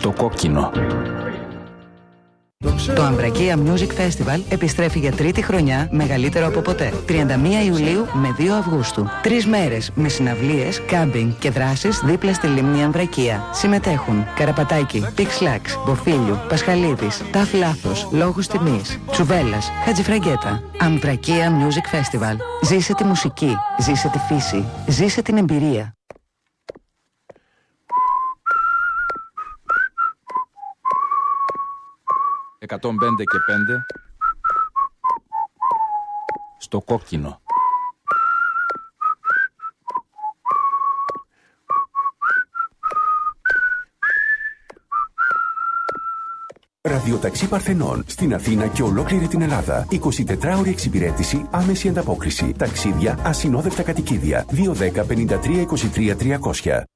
Στο κόκκινο. Το Αμβρακία Music Festival επιστρέφει για τρίτη χρονιά, μεγαλύτερο από ποτέ. 31 Ιουλίου με 2 Αυγούστου. 3 μέρες με συναυλίες, κάμπινγκ και δράσεις δίπλα στη λίμνη Αμβρακία. Συμμετέχουν Καραπατάκη, Πίξ-Λάξ, Μποφίλιου, Πασχαλίδης, Ταφ Λάθος, Λόγους Τιμής, Τσουβέλλας, Χατζηφραγκέτα. Αμβρακία Music Festival. Ζήσε τη μουσική, ζήσε τη φύση, ζήσε την εμπειρία. 105 και 5 στο κόκκινο. Ραδιοταξί Παρθενών στην Αθήνα και ολόκληρη την Ελλάδα. 24ωρη εξυπηρέτηση, άμεση ανταπόκριση. Ταξίδια, ασυνόδευτα κατοικίδια. 210 53 23 300.